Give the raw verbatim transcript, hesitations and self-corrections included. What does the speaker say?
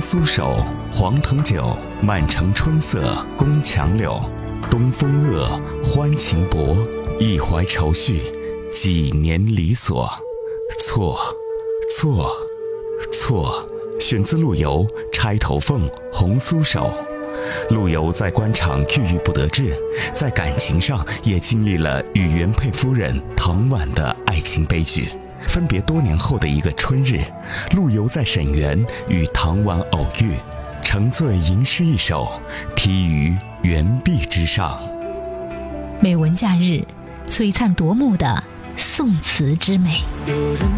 苏手，黄藤酒，满城春色宫墙柳。东风恶，欢情薄，一怀愁绪，几年离索。错，错，错。选自陆游《钗头凤·红酥手》。陆游在官场郁郁不得志，在感情上也经历了与原配夫人唐婉的爱情悲剧。分别多年后的一个春日，陆游在沈园与唐婉偶遇，乘醉吟诗一首，题于园壁之上。 美文假日，璀璨夺目的宋词之美。